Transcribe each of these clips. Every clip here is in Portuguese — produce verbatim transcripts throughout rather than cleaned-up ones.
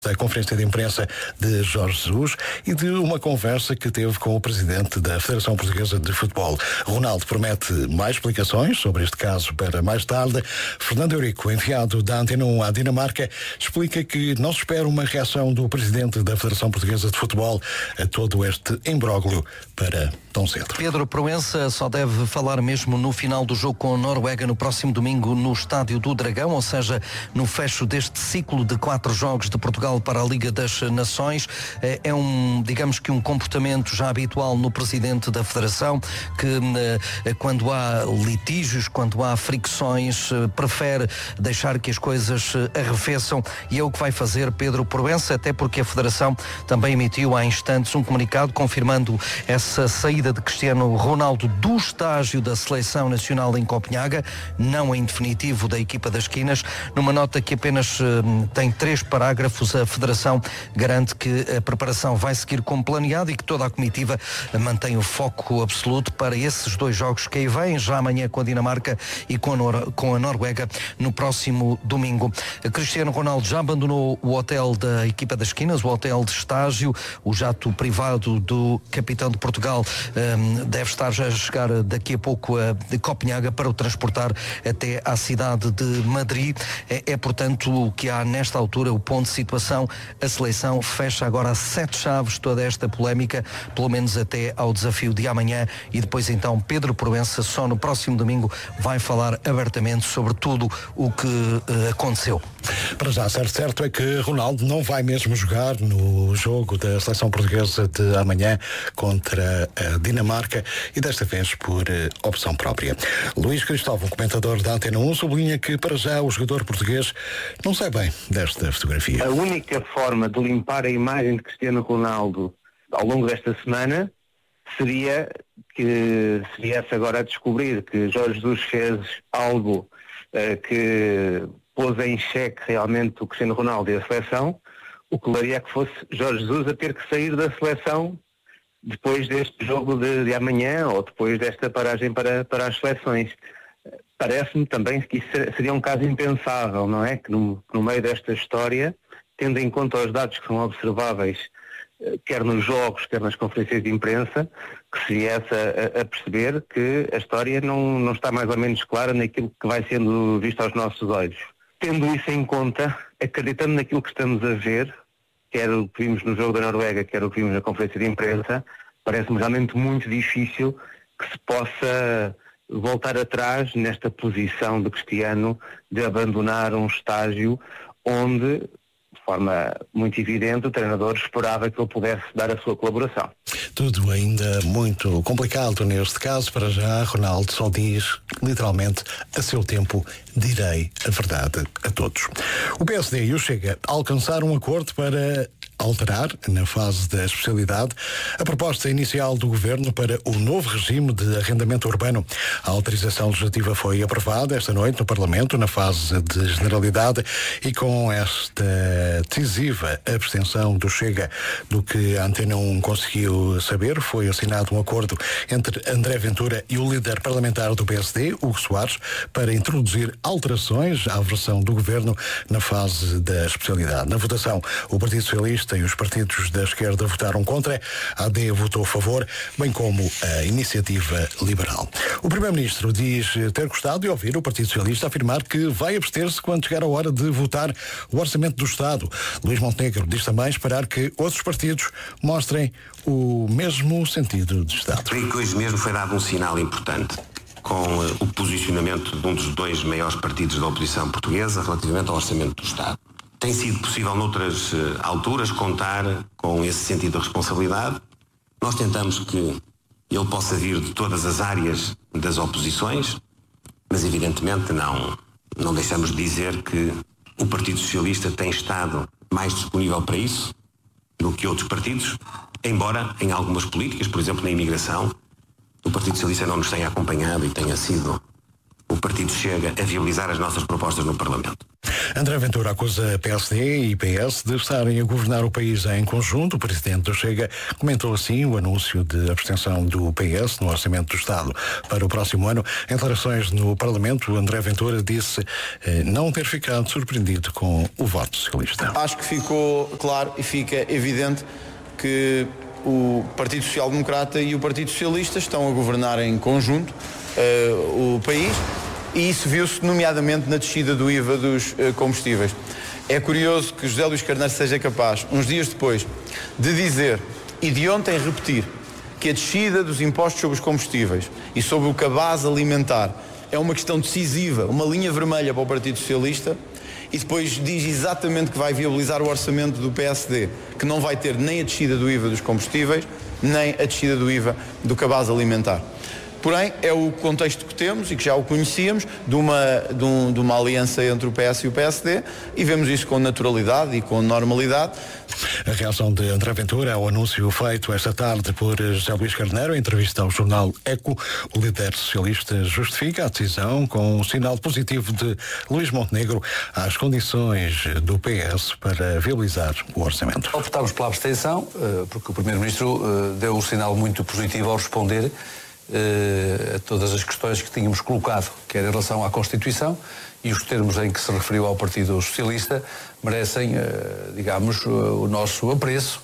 da conferência de imprensa de Jorge Jesus e de uma conversa que teve com o presidente da Federação Portuguesa de Futebol. Ronaldo promete mais explicações sobre este caso para mais tarde. Fernando Eurico, enviado da Antena um à Dinamarca, explica que não se espera uma reação do presidente da Federação Portuguesa de Futebol a todo este imbróglio para tão cedo. Pedro Proença só deve falar mesmo no final do jogo com a Noruega no próximo domingo no Estádio do Dragão, ou seja, no fecho deste ciclo de quatro jogos de Portugal para a Liga das Nações. É um, digamos que um comportamento já habitual no presidente da Federação, que quando há litígios, quando há fricções, prefere deixar que as coisas arrefeçam, e é o que vai fazer Pedro Proença, até porque a Federação também emitiu há instantes um comunicado confirmando essa saída de Cristiano Ronaldo do estágio da Seleção Nacional em Copenhaga, não em definitivo da equipa das Quinas. Numa nota que apenas uh, tem três parágrafos, a Federação garante que a preparação vai seguir como planeado e que toda a comitiva mantém o foco absoluto para esses dois jogos que aí vêm, já amanhã com a Dinamarca e com a, Nor- com a Noruega no próximo domingo. Cristiano Ronaldo já abandonou o hotel da equipa das Quinas, o hotel de estágio. O jato privado do capitão de Portugal um, deve estar já a chegar daqui a pouco a de Copenhaga para o transportar até à cidade de Madrid. É, é portanto o que há nesta altura, o ponto de situação. A seleção fecha agora a sete chaves toda esta polémica, pelo menos até ao desafio de amanhã, e depois então Pedro Proença só no próximo domingo vai falar abertamente sobre tudo o que uh, aconteceu. Para já, certo, certo é que Ronaldo não vai mesmo jogar no jogo da seleção portuguesa de amanhã contra a Dinamarca, e desta vez por uh, opção própria. Luís Cristóvão, comentador da Antena um, sublinha que para já o jogador português não sai bem desta fotografia. A única forma de limpar a imagem de Cristiano Ronaldo ao longo desta semana seria que se viesse agora a descobrir que Jorge Jesus fez algo uh, que pôs em xeque realmente o Cristiano Ronaldo e a seleção, o que levaria a que fosse Jorge Jesus a ter que sair da seleção depois deste jogo de, de amanhã, ou depois desta paragem para, para as seleções. Parece-me também que isso seria um caso impensável, não é? Que no, no meio desta história, tendo em conta os dados que são observáveis, quer nos jogos, quer nas conferências de imprensa, que se viesse a, a perceber que a história não, não está mais ou menos clara naquilo que vai sendo visto aos nossos olhos. Tendo isso em conta, acreditando naquilo que estamos a ver, quer o que vimos no jogo da Noruega, quer o que vimos na conferência de imprensa, parece-me realmente muito difícil que se possa voltar atrás nesta posição de Cristiano de abandonar um estágio onde, de forma muito evidente, o treinador esperava que ele pudesse dar a sua colaboração. Tudo ainda muito complicado neste caso. Para já, Ronaldo só diz, literalmente, a seu tempo direi a verdade a todos. O P S D e o Chega alcançaram um acordo para alterar, na fase da especialidade, a proposta inicial do Governo para o novo regime de arrendamento urbano. A autorização legislativa foi aprovada esta noite no Parlamento, na fase de generalidade, e com esta decisiva abstenção do Chega, do que a Antena um conseguiu saber, foi assinado um acordo entre André Ventura e o líder parlamentar do P S D, Hugo Soares, para introduzir alterações à versão do Governo na fase da especialidade. Na votação, o Partido Socialista e os partidos da esquerda votaram contra, a A D votou a favor, bem como a Iniciativa Liberal. O Primeiro-Ministro diz ter gostado de ouvir o Partido Socialista afirmar que vai abster-se quando chegar a hora de votar o Orçamento do Estado. Luís Montenegro diz também esperar que outros partidos mostrem o mesmo sentido de Estado. Creio que hoje mesmo foi dado um sinal importante com uh, o posicionamento de um dos dois maiores partidos da oposição portuguesa relativamente ao Orçamento do Estado. Tem sido possível noutras uh, alturas contar com esse sentido de responsabilidade. Nós tentamos que ele possa vir de todas as áreas das oposições, mas evidentemente não, não deixamos de dizer que o Partido Socialista tem estado mais disponível para isso do que outros partidos, embora em algumas políticas, por exemplo na imigração, o Partido Socialista não nos tenha acompanhado e tenha sido o Partido Chega a viabilizar as nossas propostas no Parlamento. André Ventura acusa P S D e P S de estarem a governar o país em conjunto. O presidente do Chega comentou assim o anúncio de abstenção do P S no Orçamento do Estado para o próximo ano. Em declarações no Parlamento, André Ventura disse eh, não ter ficado surpreendido com o voto socialista. Acho que ficou claro e fica evidente que o Partido Social Democrata e o Partido Socialista estão a governar em conjunto uh, o país, e isso viu-se nomeadamente na descida do I V A dos uh, combustíveis. É curioso que José Luís Carneiro seja capaz, uns dias depois, de dizer e de ontem repetir que a descida dos impostos sobre os combustíveis e sobre o cabaz alimentar é uma questão decisiva, uma linha vermelha para o Partido Socialista, e depois diz exatamente que vai viabilizar o orçamento do P S D, que não vai ter nem a descida do I V A dos combustíveis, nem a descida do I V A do cabaz alimentar. Porém, é o contexto que temos e que já o conhecíamos, de uma, de, um, de uma aliança entre o P S e o P S D, e vemos isso com naturalidade e com normalidade. A reação de André Ventura ao anúncio feito esta tarde por José Luís Carneiro, em entrevista ao jornal Eco, o líder socialista justifica a decisão com um sinal positivo de Luís Montenegro às condições do P S para viabilizar o orçamento. Optámos pela abstenção, porque o Primeiro-Ministro deu um sinal muito positivo ao responder a todas as questões que tínhamos colocado, quer em relação à Constituição, e os termos em que se referiu ao Partido Socialista merecem, digamos, o nosso apreço,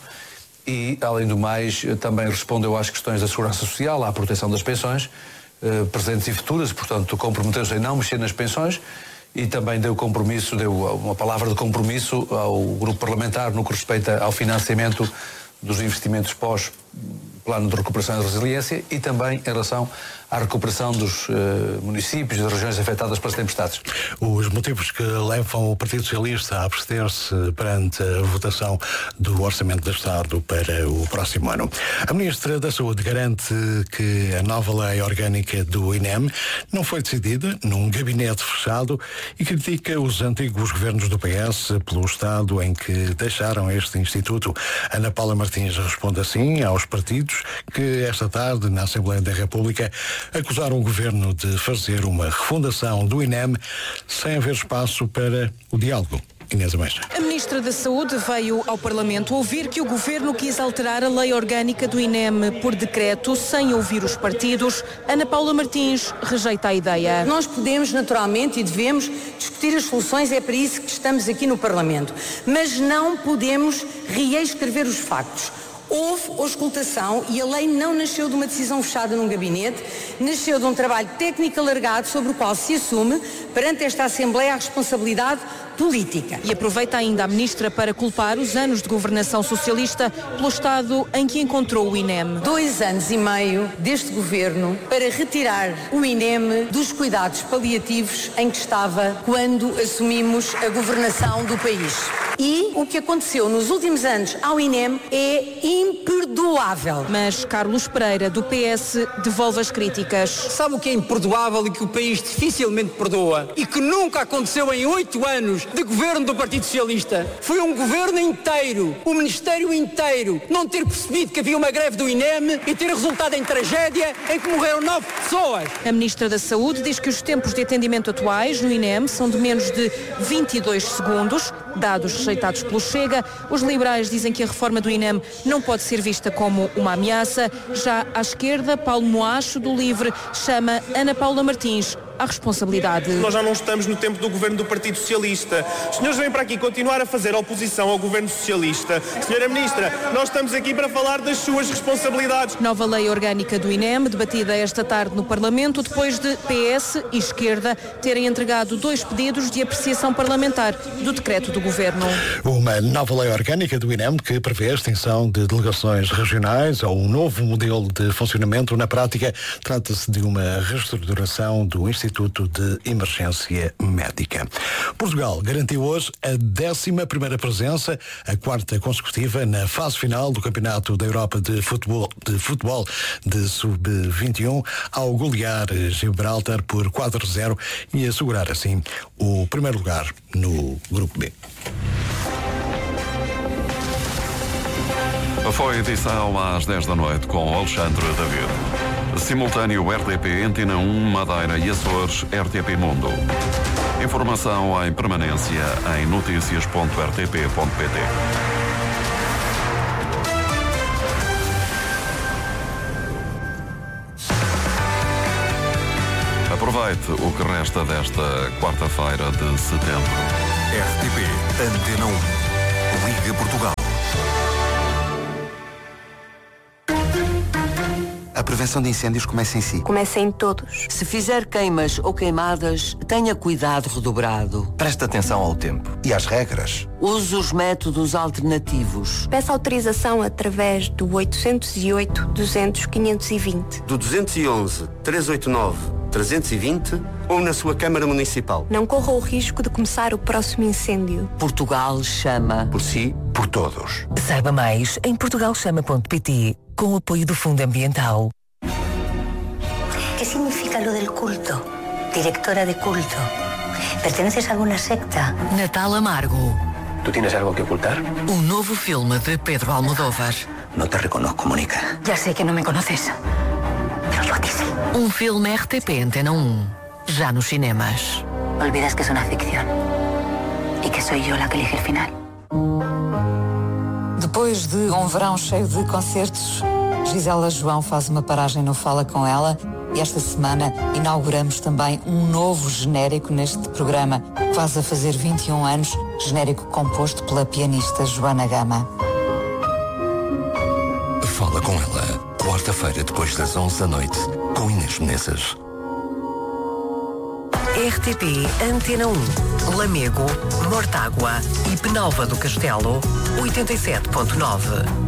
e, além do mais, também respondeu às questões da segurança social, à proteção das pensões, presentes e futuras, portanto, comprometeu-se em não mexer nas pensões, e também deu compromisso, deu uma palavra de compromisso ao grupo parlamentar no que respeita ao financiamento dos investimentos pós Plano de Recuperação e Resiliência, e também em relação à recuperação dos uh, municípios e das regiões afetadas pelas tempestades. Os motivos que levam o Partido Socialista a abster-se perante a votação do Orçamento do Estado para o próximo ano. A Ministra da Saúde garante que a nova lei orgânica do I N E M não foi decidida num gabinete fechado e critica os antigos governos do P S pelo estado em que deixaram este instituto. Ana Paula Martins responde assim aos partidos que esta tarde, na Assembleia da República, acusaram o governo de fazer uma refundação do I N E M sem haver espaço para o diálogo. Inês Ameixa. A Ministra da Saúde veio ao Parlamento ouvir que o Governo quis alterar a lei orgânica do I N E M por decreto, sem ouvir os partidos. Ana Paula Martins rejeita a ideia. Nós podemos, naturalmente, e devemos discutir as soluções, é para isso que estamos aqui no Parlamento. Mas não podemos reescrever os factos. Houve auscultação e a lei não nasceu de uma decisão fechada num gabinete, nasceu de um trabalho técnico alargado sobre o qual se assume, perante esta Assembleia, a responsabilidade política. E aproveita ainda a Ministra para culpar os anos de governação socialista pelo estado em que encontrou o I N E M. Dois anos e meio deste governo para retirar o I N E M dos cuidados paliativos em que estava quando assumimos a governação do país. E o que aconteceu nos últimos anos ao I N E M é imperdoável. Mas Carlos Pereira, do P S, devolve as críticas. Sabe o que é imperdoável e que o país dificilmente perdoa? E que nunca aconteceu em oito anos de governo do Partido Socialista? Foi um governo inteiro, o Ministério inteiro, não ter percebido que havia uma greve do I N E M e ter resultado em tragédia em que morreram nove pessoas. A Ministra da Saúde diz que os tempos de atendimento atuais no I N E M são de menos de vinte e dois segundos, dados rejeitados pelo Chega. Os liberais dizem que a reforma do I N E M não pode ser vista como uma ameaça. Já à esquerda, Paulo Moacho, do Livre, chama Ana Paula Martins à responsabilidade. Nós já não estamos no tempo do governo do Partido Socialista. Os senhores vêm para aqui continuar a fazer oposição ao governo socialista. Senhora Ministra, nós estamos aqui para falar das suas responsabilidades. Nova lei orgânica do I N E M, debatida esta tarde no Parlamento, depois de P S e esquerda terem entregado dois pedidos de apreciação parlamentar do decreto do governo. Uma nova lei orgânica do I N E M que prevê a extinção de delegações regionais ou um novo modelo de funcionamento. Na prática, trata-se de uma reestruturação do Instituto de Emergência Médica. Portugal garantiu hoje a décima primeira presença, a quarta consecutiva, na fase final do Campeonato da Europa de Futebol de, futebol de sub vinte e um, ao golear Gibraltar por quatro a zero e assegurar assim o primeiro lugar no Grupo B. Foi a edição às dez da noite com Alexandre David. Simultâneo R T P Antena um, Madeira e Açores, R T P Mundo. Informação em permanência em notícias ponto r t p ponto p t. Aproveite o que resta desta quarta-feira de setembro. R T P Antena um. Liga Portugal. A prevenção de incêndios começa em si. Começa em todos. Se fizer queimas ou queimadas, tenha cuidado redobrado. Preste atenção ao tempo e às regras. Use os métodos alternativos. Peça autorização através do oitocentos e oito, duzentos, quinhentos e vinte. Do duzentos e onze, trezentos e oitenta e nove, trezentos e vinte ou na sua Câmara Municipal. Não corra o risco de começar o próximo incêndio. Portugal chama. Por si, por todos. Saiba mais em portugal chama ponto p t, com o apoio do Fundo Ambiental. ¿Qué significa lo del culto? Directora de culto. ¿Perteneces a alguna secta? Natal Amargo. ¿Tú tienes algo que ocultar? Um novo filme de Pedro Almodóvar. No te reconozco, Mónica. Ya sé que no me conoces, pero yo a ti sí. Um filme R T P Antena um, já nos cinemas. Olvidas que es una ficción y que soy yo la que elige el final. Depois de um verão cheio de concertos, Gisela João faz uma paragem no Fala Com Ela e esta semana inauguramos também um novo genérico neste programa, que faz a fazer vinte e um anos, genérico composto pela pianista Joana Gama. Fala Com Ela, quarta-feira depois das onze da noite, com Inês Menezes. R T P Antena um, Lamego, Mortágua e Penalva do Castelo, oitenta e sete ponto nove.